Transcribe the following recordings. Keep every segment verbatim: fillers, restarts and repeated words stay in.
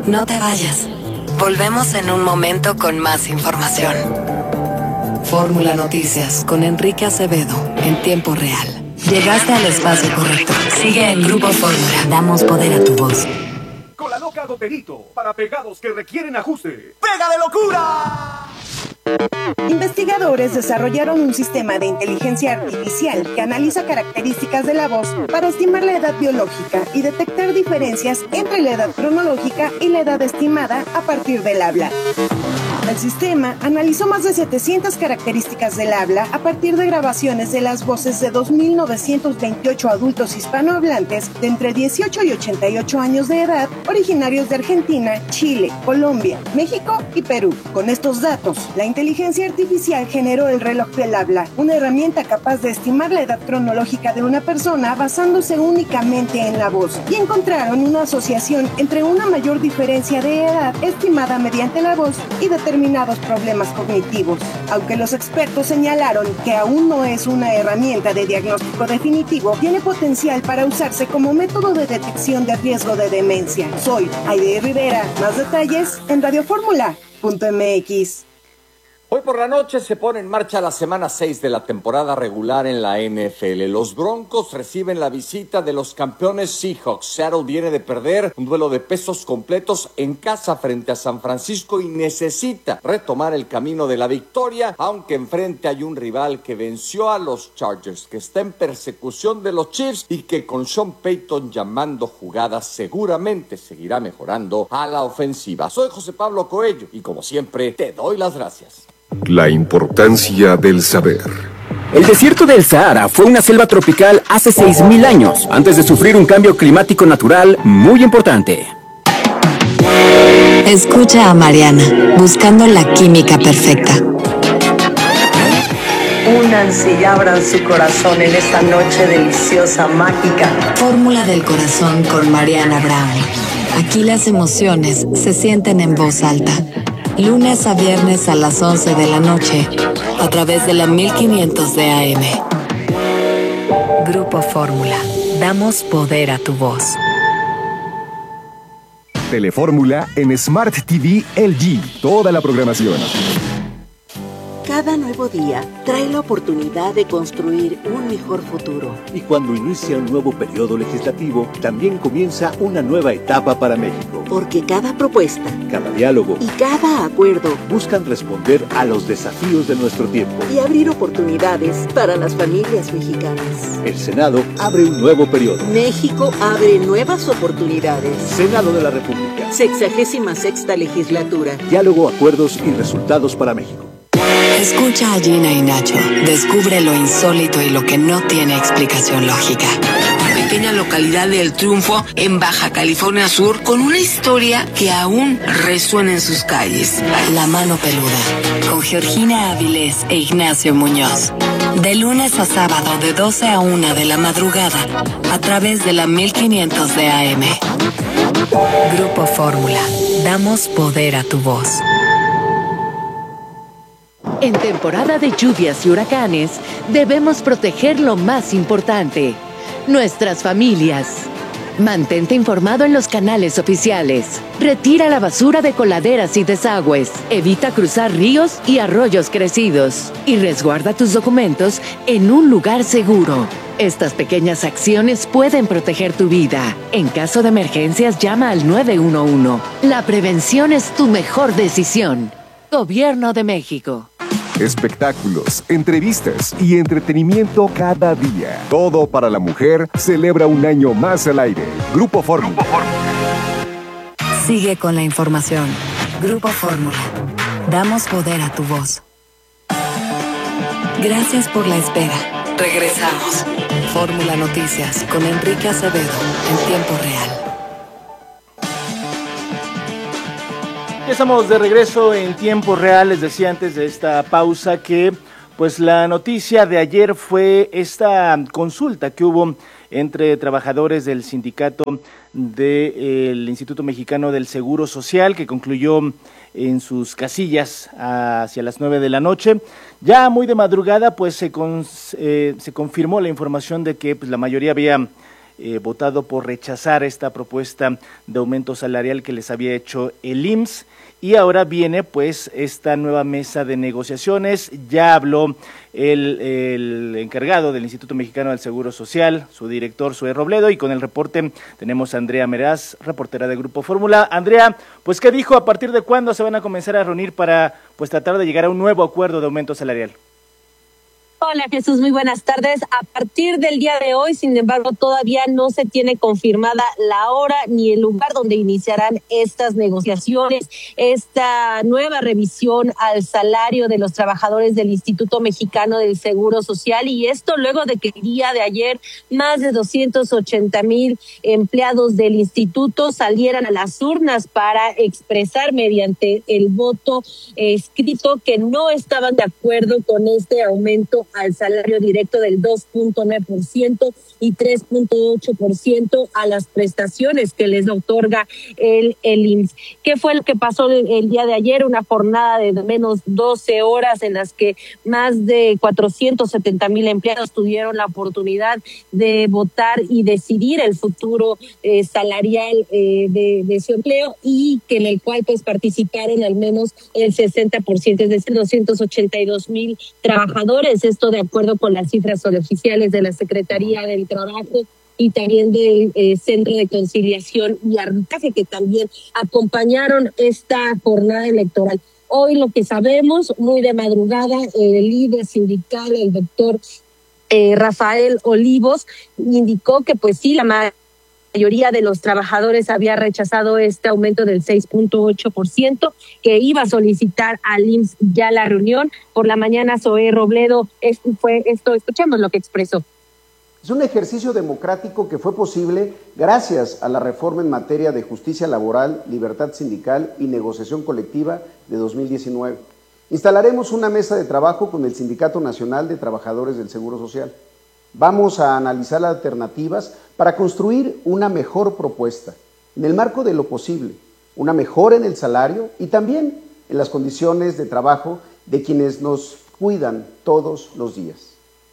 No te vayas. Volvemos en un momento con más información. Fórmula Noticias con Enrique Acevedo en tiempo real. Llegaste al espacio correcto. Sigue en Grupo Fórmula. Damos poder a tu voz. Con la loca Doterito, para pegados que requieren ajuste. ¡Pega de locura! Investigadores desarrollaron un sistema de inteligencia artificial que analiza características de la voz para estimar la edad biológica y detectar diferencias entre la edad cronológica y la edad estimada a partir del habla. El sistema analizó más de setecientas características del habla a partir de grabaciones de las voces de dos mil novecientos veintiocho adultos hispanohablantes de entre dieciocho y ochenta y ocho años de edad, originarios de Argentina, Chile, Colombia, México y Perú. Con estos datos, la inteligencia artificial generó el reloj del habla, una herramienta capaz de estimar la edad cronológica de una persona basándose únicamente en la voz, y encontraron una asociación entre una mayor diferencia de edad estimada mediante la voz y determinados problemas cognitivos. Aunque los expertos señalaron que aún no es una herramienta de diagnóstico definitivo, tiene potencial para usarse como método de detección de riesgo de demencia. Soy Aide Rivera. Más detalles en radioformula punto m x. Hoy por la noche se pone en marcha la semana seis de la temporada regular en la N F L. Los Broncos reciben la visita de los campeones Seahawks. Seattle viene de perder un duelo de pesos completos en casa frente a San Francisco y necesita retomar el camino de la victoria, aunque enfrente hay un rival que venció a los Chargers, que está en persecución de los Chiefs y que con Sean Payton llamando jugadas seguramente seguirá mejorando a la ofensiva. Soy José Pablo Coello y como siempre te doy las gracias. La importancia del saber. El desierto del Sahara fue una selva tropical hace seis mil años, antes de sufrir un cambio climático natural muy importante. Escucha a Mariana, buscando la química perfecta. Únanse y abran su corazón en esta noche deliciosa, mágica. Fórmula del corazón con Mariana Brown. Aquí las emociones se sienten en voz alta. Lunes a viernes a las once de la noche, a través de la mil quinientos de A M. Grupo Fórmula. Damos poder a tu voz. Telefórmula en Smart T V L G. Toda la programación. Cada nuevo día trae la oportunidad de construir un mejor futuro. Y cuando inicia un nuevo periodo legislativo, también comienza una nueva etapa para México. Porque cada propuesta, cada diálogo y cada acuerdo buscan responder a los desafíos de nuestro tiempo y abrir oportunidades para las familias mexicanas. El Senado abre un nuevo periodo. México abre nuevas oportunidades. Senado de la República. Sexagésima sexta legislatura. Diálogo, acuerdos y resultados para México. Escucha a Gina y Nacho. Descubre lo insólito y lo que no tiene explicación lógica. Pequeña localidad del Triunfo en Baja California Sur con una historia que aún resuena en sus calles. La mano peluda con Georgina Avilés e Ignacio Muñoz. De lunes a sábado de doce a una de la madrugada a través de la mil quinientos de A M. Grupo Fórmula. Damos poder a tu voz. En temporada de lluvias y huracanes, debemos proteger lo más importante, nuestras familias. Mantente informado en los canales oficiales. Retira la basura de coladeras y desagües. Evita cruzar ríos y arroyos crecidos. Y resguarda tus documentos en un lugar seguro. Estas pequeñas acciones pueden proteger tu vida. En caso de emergencias, llama al nueve uno uno. La prevención es tu mejor decisión. Gobierno de México. Espectáculos, entrevistas y entretenimiento cada día. Todo para la mujer celebra un año más al aire. Grupo Fórmula. Sigue con la información. Grupo Fórmula. Damos poder a tu voz. Gracias por la espera. Regresamos. Fórmula Noticias con Enrique Acevedo en tiempo real. Ya estamos de regreso en tiempo real. Les decía antes de esta pausa que pues la noticia de ayer fue esta consulta que hubo entre trabajadores del sindicato del Instituto Mexicano del Seguro Social, que concluyó en sus casillas hacia las nueve de la noche. Ya muy de madrugada pues se, con, eh, se confirmó la información de que pues, la mayoría había eh, votado por rechazar esta propuesta de aumento salarial que les había hecho el I M S S. Y ahora viene pues esta nueva mesa de negociaciones. Ya habló el, el encargado del Instituto Mexicano del Seguro Social, su director, Zoé Robledo, y con el reporte tenemos a Andrea Meraz, reportera de Grupo Fórmula. Andrea, pues ¿qué dijo? ¿A partir de cuándo se van a comenzar a reunir para pues tratar de llegar a un nuevo acuerdo de aumento salarial? Hola Jesús, muy buenas tardes. A partir del día de hoy, sin embargo, todavía no se tiene confirmada la hora ni el lugar donde iniciarán estas negociaciones, esta nueva revisión al salario de los trabajadores del Instituto Mexicano del Seguro Social, y esto luego de que el día de ayer más de doscientos ochenta mil empleados del instituto salieran a las urnas para expresar mediante el voto eh, escrito que no estaban de acuerdo con este aumento al salario directo del dos punto nueve por ciento y tres punto ocho por ciento a las prestaciones que les otorga el, el I M S S. ¿Qué fue lo que pasó el, el día de ayer? Una jornada de menos doce horas en las que más de cuatrocientos setenta mil empleados tuvieron la oportunidad de votar y decidir el futuro eh, salarial eh, de, de su empleo, y que en el cual pues participaron al menos el sesenta por ciento, es decir, doscientos ochenta y dos mil trabajadores. Esto de acuerdo con las cifras oficiales de la Secretaría del Trabajo y también del eh, Centro de Conciliación y Arbitraje, que también acompañaron esta jornada electoral. Hoy lo que sabemos, muy de madrugada, el líder sindical, el doctor eh, Rafael Olivos, indicó que pues sí, la mayoría mayoría de los trabajadores había rechazado este aumento del seis punto ocho por ciento, que iba a solicitar al I M S S ya la reunión. Por la mañana, Zoé Robledo, esto fue esto, escuchemos lo que expresó. Es un ejercicio democrático que fue posible gracias a la reforma en materia de justicia laboral, libertad sindical y negociación colectiva de dos mil diecinueve. Instalaremos una mesa de trabajo con el Sindicato Nacional de Trabajadores del Seguro Social. Vamos a analizar las alternativas para construir una mejor propuesta, en el marco de lo posible, una mejora en el salario y también en las condiciones de trabajo de quienes nos cuidan todos los días.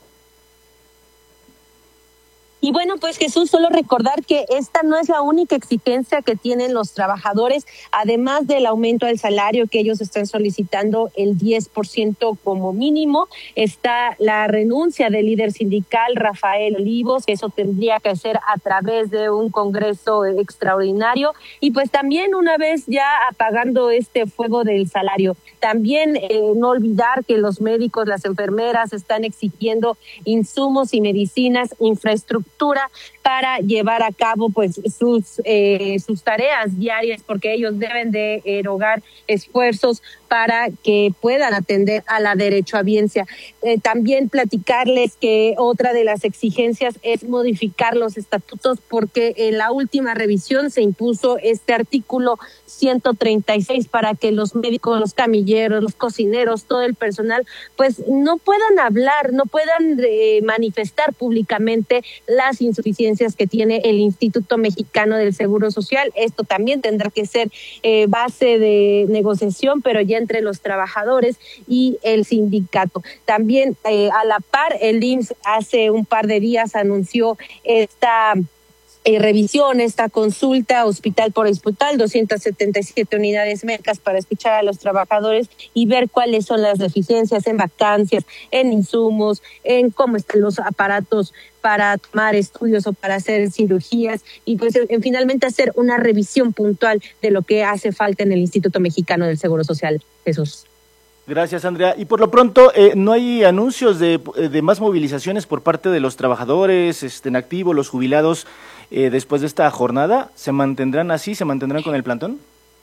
Y bueno, pues Jesús, solo recordar que esta no es la única exigencia que tienen los trabajadores, además del aumento del salario que ellos están solicitando el diez por ciento como mínimo, está la renuncia del líder sindical Rafael Olivos, que eso tendría que ser a través de un congreso extraordinario, y pues también una vez ya apagando este fuego del salario. También eh, no olvidar que los médicos, las enfermeras están exigiendo insumos y medicinas, infraestructura para llevar a cabo pues sus eh, sus tareas diarias, porque ellos deben de erogar esfuerzos para que puedan atender a la derechohabiencia. Eh, también platicarles que otra de las exigencias es modificar los estatutos, porque en la última revisión se impuso este artículo ciento treinta y seis para que los médicos, los camilleros, los cocineros, todo el personal, pues no puedan hablar, no puedan eh, manifestar públicamente las insuficiencias que tiene el Instituto Mexicano del Seguro Social. Esto también tendrá que ser eh, base de negociación, pero ya entre los trabajadores y el sindicato. También eh, a la par, el I M S S hace un par de días anunció esta Eh, revisión, esta consulta hospital por hospital, doscientas setenta y siete unidades médicas para escuchar a los trabajadores y ver cuáles son las deficiencias en vacancias, en insumos, en cómo están los aparatos para tomar estudios o para hacer cirugías, y pues en, finalmente hacer una revisión puntual de lo que hace falta en el Instituto Mexicano del Seguro Social. Jesús. Gracias, Andrea. Y por lo pronto, eh, ¿no hay anuncios de, de más movilizaciones por parte de los trabajadores este, en activo, los jubilados, eh, después de esta jornada? ¿Se mantendrán así? ¿Se mantendrán con el plantón?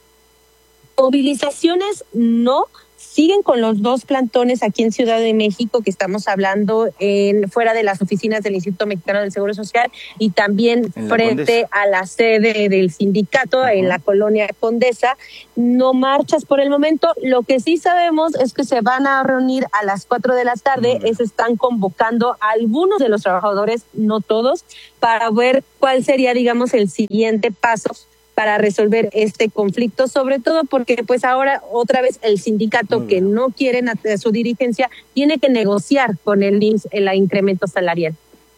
Movilizaciones no. Siguen con los dos plantones aquí en Ciudad de México, que estamos hablando en fuera de las oficinas del Instituto Mexicano del Seguro Social y también frente Condesa, a la sede del sindicato, uh-huh, en la colonia Condesa. No marchas por el momento. Lo que sí sabemos es que se van a reunir a las cuatro de la tarde. Uh-huh. Se están convocando a algunos de los trabajadores, no todos, para ver cuál sería, digamos, el siguiente paso para resolver este conflicto, sobre todo porque pues ahora otra vez el sindicato, que no quieren a su dirigencia, tiene que negociar con el I M S S el incremento salarial.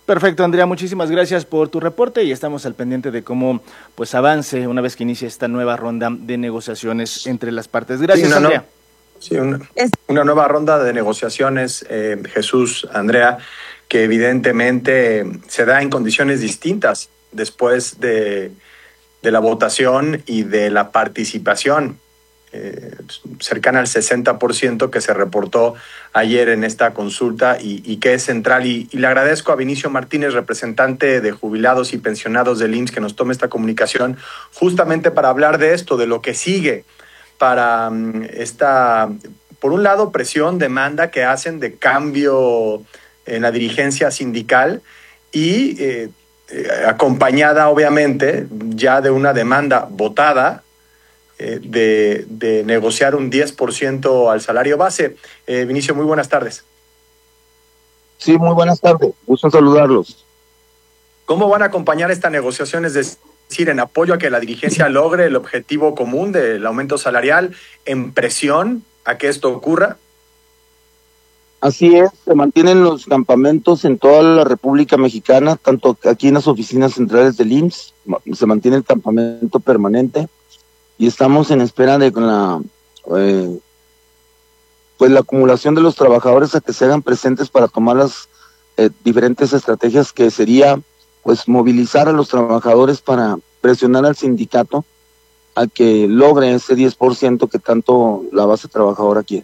Perfecto, Andrea, muchísimas gracias por tu reporte y estamos al pendiente de cómo pues avance una vez que inicie esta nueva ronda de negociaciones entre las partes. Gracias, sí, no, Andrea. No. Sí, una, una nueva ronda de negociaciones, eh, Jesús, Andrea, que evidentemente se da en condiciones distintas después de, de la votación y de la participación eh, cercana al sesenta por ciento que se reportó ayer en esta consulta y, y que es central. Y, y le agradezco a Vinicio Martínez, representante de jubilados y pensionados del I M S S, que nos tome esta comunicación justamente para hablar de esto, de lo que sigue para um, esta, por un lado, presión, demanda que hacen de cambio en la dirigencia sindical y eh, eh, acompañada, obviamente, ya de una demanda votada eh, de, de negociar un diez por ciento al salario base. Eh, Vinicio, muy buenas tardes. Sí, muy buenas tardes. Gusto en saludarlos. ¿Cómo van a acompañar esta negociación? Es decir, en apoyo a que la dirigencia logre el objetivo común del aumento salarial, en presión a que esto ocurra. Así es, se mantienen los campamentos en toda la República Mexicana, tanto aquí en las oficinas centrales del I M S S, se mantiene el campamento permanente y estamos en espera de la eh, pues la acumulación de los trabajadores a que se hagan presentes para tomar las eh, diferentes estrategias, que sería pues movilizar a los trabajadores para presionar al sindicato a que logre ese diez por ciento que tanto la base trabajadora quiere.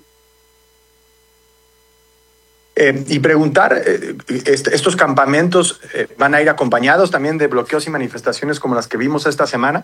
Eh, y preguntar, eh, est ¿estos campamentos eh, van a ir acompañados también de bloqueos y manifestaciones como las que vimos esta semana?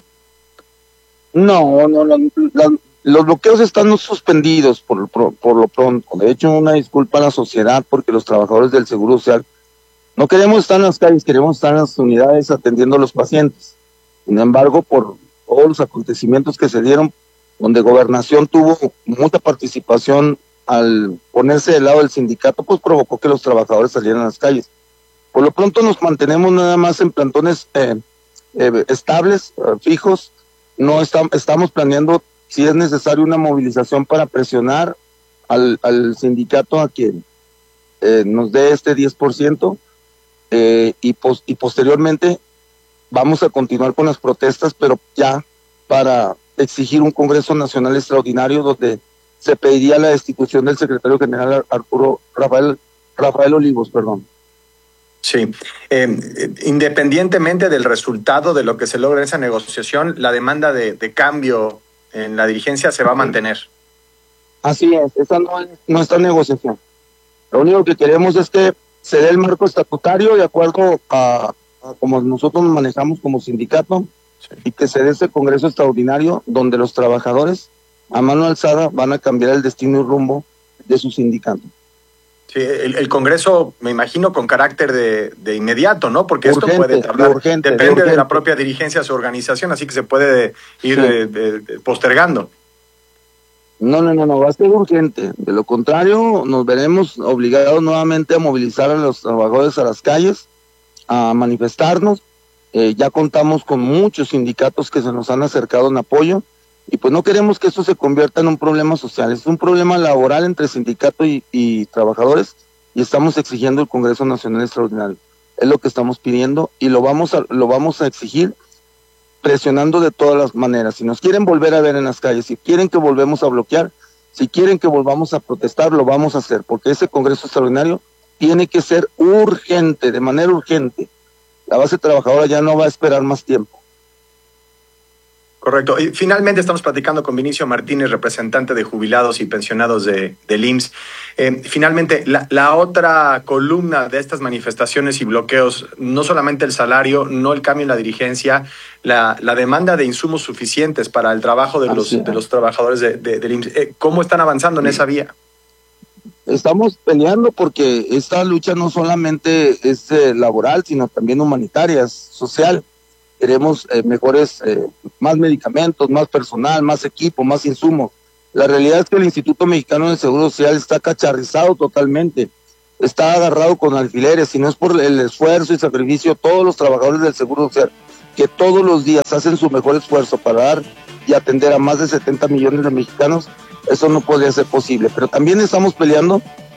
No, no, no la, los bloqueos están suspendidos por, por, por lo pronto. De hecho, una disculpa a la sociedad porque los trabajadores del Seguro Social no queremos estar en las calles, queremos estar en las unidades atendiendo a los pacientes. Sin embargo, por todos los acontecimientos que se dieron, donde Gobernación tuvo mucha participación al ponerse del lado del sindicato, pues provocó que los trabajadores salieran a las calles. Por lo pronto nos mantenemos nada más en plantones eh, eh, estables, eh, fijos. No está, estamos planeando, si es necesario, una movilización para presionar al, al sindicato a que eh, nos dé este diez por ciento. Eh, y, pos y posteriormente vamos a continuar con las protestas, pero ya para exigir un Congreso Nacional Extraordinario donde se pediría la destitución del secretario general Arturo Rafael, Rafael Olivos, perdón. Sí, eh, independientemente del resultado de lo que se logra en esa negociación, la demanda de, de cambio en la dirigencia se va a mantener. Así es, esa no es nuestra negociación. Lo único que queremos es que se dé el marco estatutario de acuerdo a, a como nosotros nos manejamos como sindicato, sí, y que se dé ese Congreso Extraordinario donde los trabajadores a mano alzada van a cambiar el destino y rumbo de su sindicato. Sí, el, el Congreso, me imagino, con carácter de, de inmediato, ¿no? Porque urgente, esto puede tardar, de urgente, depende de, de la propia dirigencia, su organización, así que se puede ir sí. de, de, de, postergando. No, no, no, no, va a ser urgente. De lo contrario, nos veremos obligados nuevamente a movilizar a los trabajadores a las calles, a manifestarnos. Eh, ya contamos con muchos sindicatos que se nos han acercado en apoyo y pues no queremos que esto se convierta en un problema social. Es un problema laboral entre sindicato y, y trabajadores y estamos exigiendo el Congreso Nacional Extraordinario. Es lo que estamos pidiendo y lo vamos a, lo vamos a exigir presionando de todas las maneras. Si nos quieren volver a ver en las calles, si quieren que volvemos a bloquear, si quieren que volvamos a protestar, lo vamos a hacer, porque ese Congreso Extraordinario tiene que ser urgente, de manera urgente. La base trabajadora ya no va a esperar más tiempo. Correcto. Y finalmente estamos platicando con Vinicio Martínez, representante de jubilados y pensionados de, del I M S S. Eh, finalmente, la, la otra columna de estas manifestaciones y bloqueos, no solamente el salario, no el cambio en la dirigencia, la, la demanda de insumos suficientes para el trabajo de, los, de los trabajadores de, de, del I M S S. Eh, ¿Cómo están avanzando en esa vía? Estamos peleando porque esta lucha no solamente es eh, laboral, sino también humanitaria, es social. Queremos eh, mejores, eh, más medicamentos, más personal, más equipo, más insumos. La realidad es que el Instituto Mexicano del Seguro Social está cacharrizado totalmente, está agarrado con alfileres, y no es por el esfuerzo y sacrificio de todos los trabajadores del Seguro Social, que todos los días hacen su mejor esfuerzo para dar y atender a más de setenta millones de mexicanos, eso no podría ser posible. Pero también estamos peleando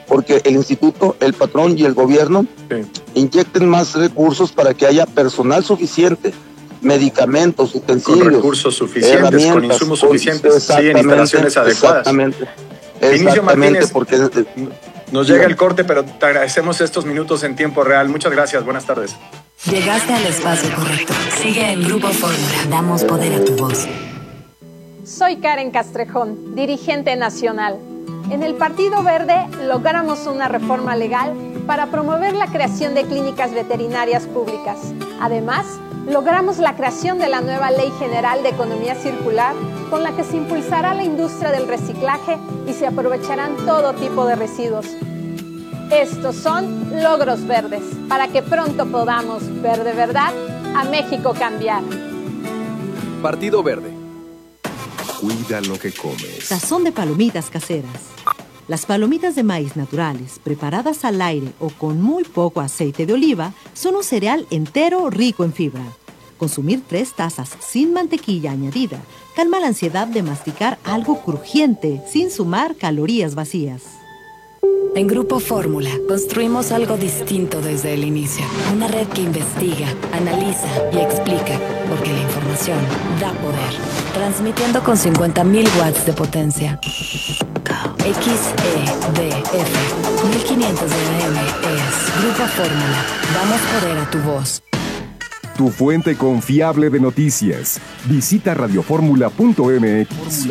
porque el instituto, el patrón y el gobierno sí. inyecten más recursos para que haya personal suficiente, medicamentos, utensilios, con recursos suficientes, con insumos suficientes, sí, en instalaciones adecuadas. Exactamente. Vinicio Martínez, porque nos llega el corte, pero te agradecemos estos minutos en tiempo real. Muchas gracias, buenas tardes. Llegaste al espacio correcto. Sigue en Grupo Fórmula. Damos poder a tu voz. Soy Karen Castrejón, dirigente nacional. En el Partido Verde logramos una reforma legal para promover la creación de clínicas veterinarias públicas. Además, logramos la creación de la nueva Ley General de Economía Circular, con la que se impulsará la industria del reciclaje y se aprovecharán todo tipo de residuos. Estos son logros verdes, para que pronto podamos ver de verdad a México cambiar. Partido Verde. Cuida lo que comes. Sazón de palomitas caseras. Las palomitas de maíz naturales, preparadas al aire o con muy poco aceite de oliva, son un cereal entero rico en fibra. Consumir tres tazas sin mantequilla añadida calma la ansiedad de masticar algo crujiente sin sumar calorías vacías. En Grupo Fórmula construimos algo distinto desde el inicio. Una red que investiga, analiza y explica, porque la información da poder. Transmitiendo con cincuenta mil watts de potencia. X E D F mil quinientos de A M es Grupo Fórmula. Damos poder a tu voz. Tu fuente confiable de noticias. Visita radioformula punto m x.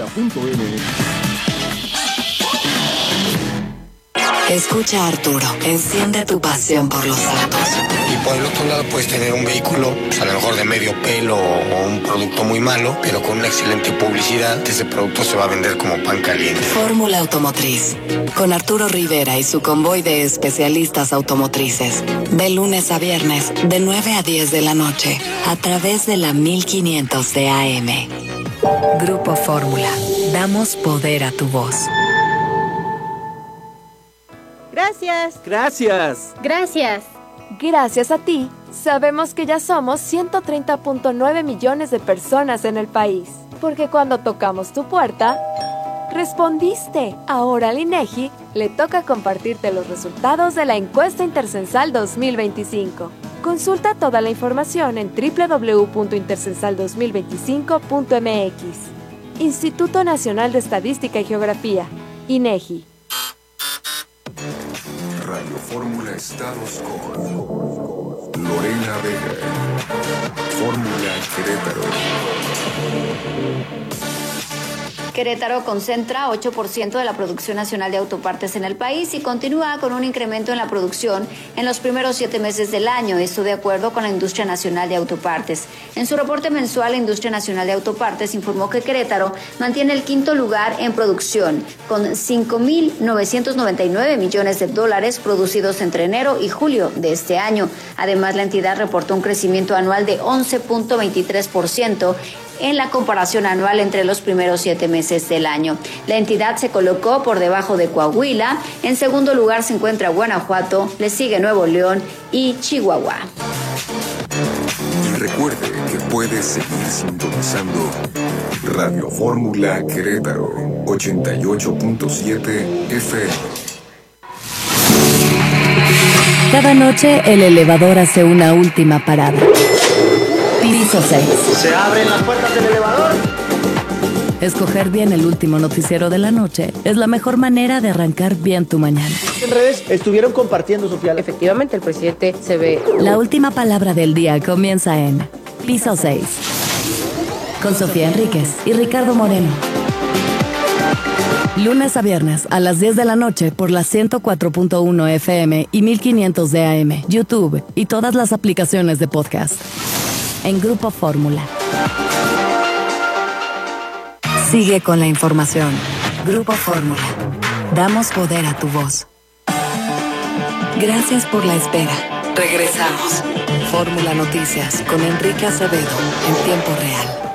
Escucha a Arturo, enciende tu pasión por los autos. Y por el otro lado puedes tener un vehículo, pues a lo mejor de medio pelo o un producto muy malo, pero con una excelente publicidad, ese producto se va a vender como pan caliente. Fórmula Automotriz, con Arturo Rivera y su convoy de especialistas automotrices. De lunes a viernes, de nueve a diez de la noche, a través de la mil quinientos de A M. Grupo Fórmula, damos poder a tu voz. Gracias. Gracias. Gracias. Gracias a ti, sabemos que ya somos ciento treinta punto nueve millones de personas en el país. Porque cuando tocamos tu puerta, respondiste. Ahora al INEGI le toca compartirte los resultados de la encuesta intercensal dos mil veinticinco. Consulta toda la información en doble u doble u doble u punto intercensal dos mil veinticinco punto m x. Instituto Nacional de Estadística y Geografía, INEGI. Radio Fórmula Estados con Lorena Vega. Fórmula Querétaro. Querétaro concentra ocho por ciento de la producción nacional de autopartes en el país y continúa con un incremento en la producción en los primeros siete meses del año, esto de acuerdo con la Industria Nacional de Autopartes. En su reporte mensual, la Industria Nacional de Autopartes informó que Querétaro mantiene el quinto lugar en producción, con cinco mil novecientos noventa y nueve millones de dólares producidos entre enero y julio de este año. Además, la entidad reportó un crecimiento anual de once punto veintitrés por ciento en la comparación anual entre los primeros siete meses del año. La entidad se colocó por debajo de Coahuila. En segundo lugar se encuentra Guanajuato, le sigue Nuevo León y Chihuahua. Y recuerde que puede seguir sintonizando Radio Fórmula Querétaro ochenta y ocho punto siete F M. Cada noche el elevador hace una última parada. Piso seis. Se abren las puertas del elevador. Escoger bien el último noticiero de la noche es la mejor manera de arrancar bien tu mañana. En redes estuvieron compartiendo, Sofía. Efectivamente, el presidente se ve... La última palabra del día comienza en Piso seis. Con Sofía Enríquez y Ricardo Moreno. Lunes a viernes a las diez de la noche por la ciento cuatro punto uno F M y mil quinientos de A M, YouTube y todas las aplicaciones de podcast. En Grupo Fórmula. Sigue con la información. Grupo Fórmula. Damos poder a tu voz. Gracias por la espera. Regresamos. Fórmula Noticias con Enrique Acevedo en tiempo real.